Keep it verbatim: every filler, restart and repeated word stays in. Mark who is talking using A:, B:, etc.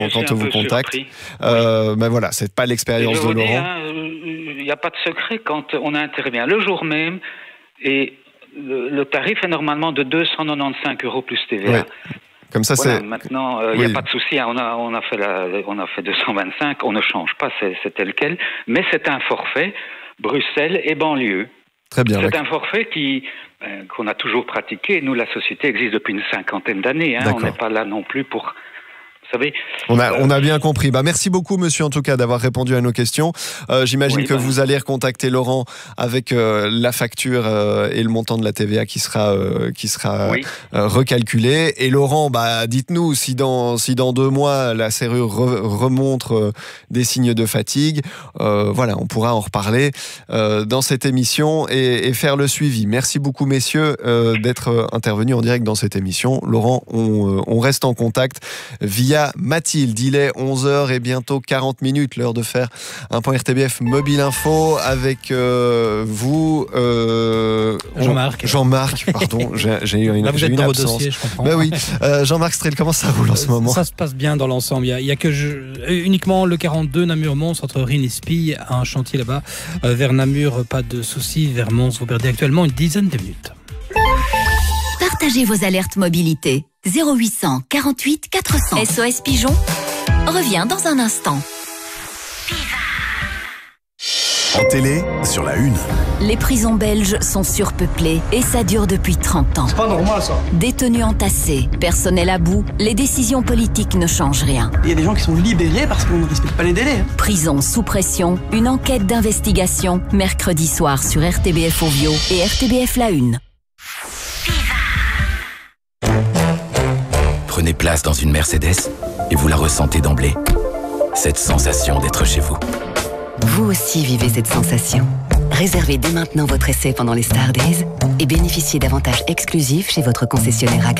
A: quand on vous contacte. Euh, oui. Ben voilà, c'est pas l'expérience de Laurent.
B: Il n'y a pas de secret quand on intervient le jour même et le, le tarif est normalement de deux cent quatre-vingt-quinze euros plus T V A.
A: Oui. Comme ça,
B: voilà,
A: c'est...
B: Maintenant, il euh, n'y oui. a pas de souci. Hein. On a, on a fait la, on a fait deux cent vingt-cinq. On ne change pas, c'est, c'est tel quel. Mais c'est un forfait Bruxelles et banlieue.
A: Très bien.
B: C'est un forfait qui, euh, qu'on a toujours pratiqué. Nous, la société existe depuis une cinquantaine d'années. Hein. On n'est pas là non plus pour... Vous savez,
A: on a, euh, on a bien compris. Bah, merci beaucoup, monsieur, en tout cas, d'avoir répondu à nos questions. Euh, j'imagine oui, que bah, vous allez recontacter Laurent avec euh, la facture euh, et le montant de la T V A qui sera, euh, qui sera oui. euh, recalculé. Et Laurent, bah, dites-nous si dans, si dans deux mois, la serrure re, remontre euh, des signes de fatigue. Euh, voilà, on pourra en reparler euh, dans cette émission et, et faire le suivi. Merci beaucoup, messieurs, euh, d'être intervenus en direct dans cette émission. Laurent, on, on reste en contact via Mathilde. Il est onze heures et bientôt quarante minutes, l'heure de faire un point R T B F Mobile Info avec euh, vous, euh,
C: Jean-Marc.
A: Jean-Marc, pardon, j'ai, j'ai eu une,
C: Là, vous
A: j'ai
C: êtes
A: une
C: dans
A: absence.
C: vos dossiers, je comprends.
A: Ben oui, euh, Jean-Marc Strel, comment ça roule en ce moment ?
C: Ça se passe bien dans l'ensemble. Il y a, a que je, uniquement le quarante-deux Namur-Mons entre Rennes et Spille, un chantier là-bas. Euh, vers Namur, pas de soucis. Vers Mons, vous perdez actuellement une dizaine de minutes.
D: Partagez vos alertes mobilité. zéro huit cent quarante-huit quatre cents. S O S Pigeon revient dans un instant.
E: En télé, sur la une.
D: Les prisons belges sont surpeuplées et ça dure depuis trente ans.
F: C'est pas normal ça.
D: Détenus entassés, personnel à bout, les décisions politiques ne changent rien.
F: Il y a des gens qui sont libérés parce qu'on ne respecte pas les délais. Hein.
D: Prison sous pression, une enquête d'investigation, mercredi soir sur R T B F Ovio et R T B F La Une.
E: Prenez place dans une Mercedes et vous la ressentez d'emblée. Cette sensation d'être chez vous.
G: Vous aussi vivez cette sensation. Réservez dès maintenant votre essai pendant les Star Days et bénéficiez d'avantages exclusifs chez votre concessionnaire agréé.